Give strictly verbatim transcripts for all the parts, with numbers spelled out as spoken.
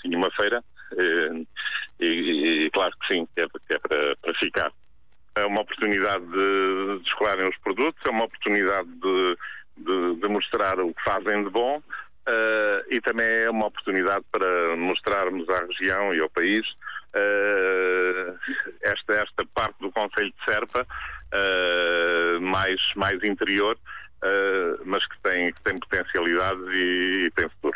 tinha uma feira, e, e, e claro que sim, que é, que é para, para ficar. É uma oportunidade de, de escolarem os produtos, é uma oportunidade de, de, de mostrar o que fazem de bom, uh, e também é uma oportunidade para mostrarmos à região e ao país uh, esta, esta parte do concelho de Serpa, uh, mais, mais interior, uh, mas que tem, que tem potencialidade e, e tem futuro.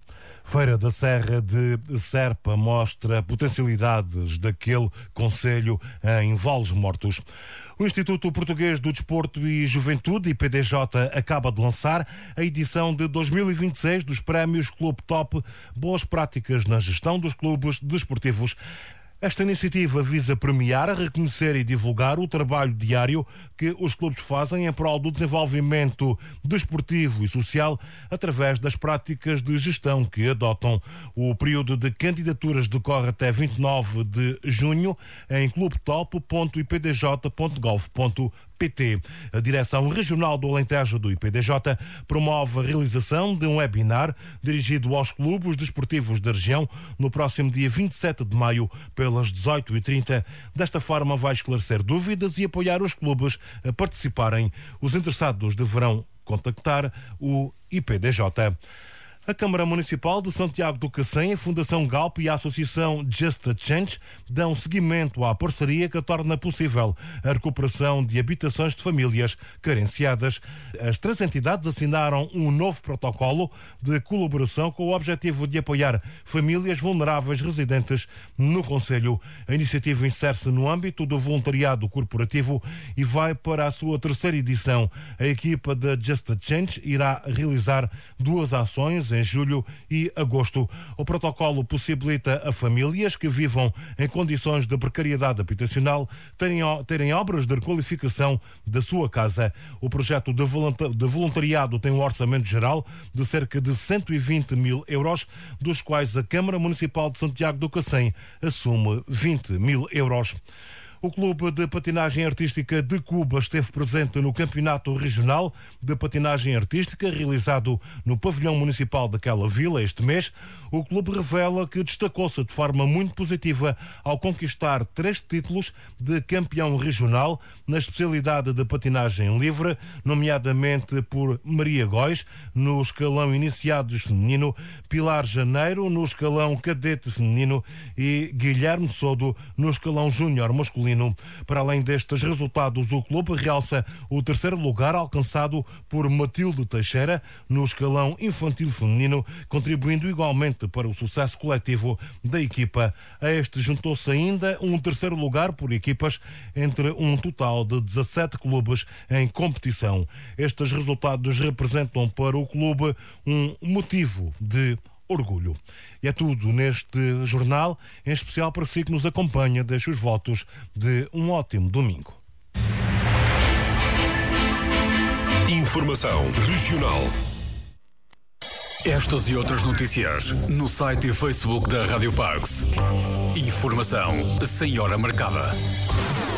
Feira da Serra de Serpa mostra potencialidades daquele concelho em Vales Mortos. O Instituto Português do Desporto e Juventude, I P D J, acaba de lançar a edição de dois mil e vinte e seis dos Prémios Clube Top Boas Práticas na Gestão dos Clubes Desportivos. Esta iniciativa visa premiar, reconhecer e divulgar o trabalho diário que os clubes fazem em prol do desenvolvimento desportivo e social através das práticas de gestão que adotam. O período de candidaturas decorre até vinte e nove de junho em clubetop ponto i p d j ponto gov ponto p t. A Direção Regional do Alentejo do I P D J promove a realização de um webinar dirigido aos clubes desportivos da região no próximo dia vinte e sete de maio, pelas dezoito e trinta. Desta forma, vai esclarecer dúvidas e apoiar os clubes a participarem. Os interessados deverão contactar o I P D J. A Câmara Municipal de Santiago do Cacém, a Fundação Galp e a Associação Just a Change dão seguimento à parceria que torna possível a recuperação de habitações de famílias carenciadas. As três entidades assinaram um novo protocolo de colaboração com o objetivo de apoiar famílias vulneráveis residentes no concelho. A iniciativa insere-se no âmbito do voluntariado corporativo e vai para a sua terceira edição. A equipa da Just a Change irá realizar duas ações em julho e agosto. O protocolo possibilita a famílias que vivam em condições de precariedade habitacional terem, terem obras de requalificação da sua casa. O projeto de voluntariado tem um orçamento geral de cerca de cento e vinte mil euros, dos quais a Câmara Municipal de Santiago do Cacém assume vinte mil euros. O Clube de Patinagem Artística de Cuba esteve presente no Campeonato Regional de Patinagem Artística realizado no Pavilhão Municipal daquela vila este mês. O clube revela que destacou-se de forma muito positiva ao conquistar três títulos de campeão regional na especialidade de patinagem livre, nomeadamente por Maria Góis no escalão iniciados feminino, Pilar Janeiro no escalão cadete feminino e Guilherme Sodo no escalão júnior masculino. Para além destes resultados, o clube realça o terceiro lugar alcançado por Matilde Teixeira no escalão infantil feminino, contribuindo igualmente para o sucesso coletivo da equipa. A este juntou-se ainda um terceiro lugar por equipas entre um total de dezassete clubes em competição. Estes resultados representam para o clube um motivo de orgulho. E é tudo neste jornal, em especial para si que nos acompanha. Deixo os votos de um ótimo domingo. Informação regional. Estas e outras notícias no site e Facebook da Rádio Pax. Informação sem hora marcada.